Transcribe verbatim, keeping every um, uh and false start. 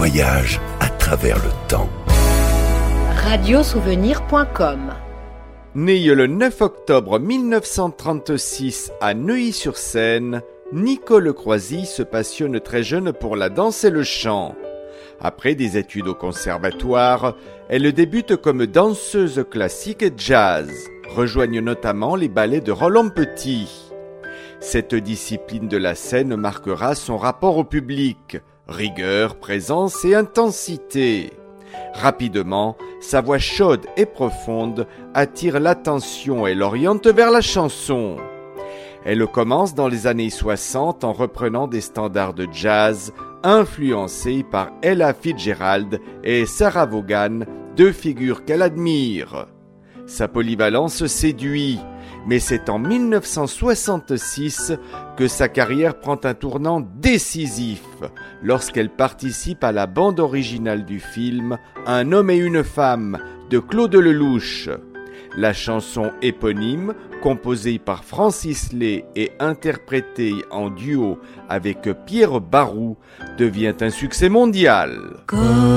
voyage à travers le temps. radiosouvenir point com. Né le neuf octobre mille neuf cent trente-six à Neuilly-sur-Seine, Nico Lecroisy se passionne très jeune pour la danse et le chant. Après des études au conservatoire, elle débute comme danseuse classique et jazz, rejoignent notamment les ballets de Roland Petit. Cette discipline de la scène marquera son rapport au public, rigueur, présence et intensité. Rapidement, sa voix chaude et profonde attire l'attention et l'oriente vers la chanson. Elle commence dans les années soixante en reprenant des standards de jazz influencés par Ella Fitzgerald et Sarah Vaughan, deux figures qu'elle admire. Sa polyvalence séduit, mais c'est en mille neuf cent soixante-six que sa carrière prend un tournant décisif lorsqu'elle participe à la bande originale du film Un homme et une femme de Claude Lelouch. La chanson éponyme, composée par Francis Lay et interprétée en duo avec Pierre Barou, devient un succès mondial.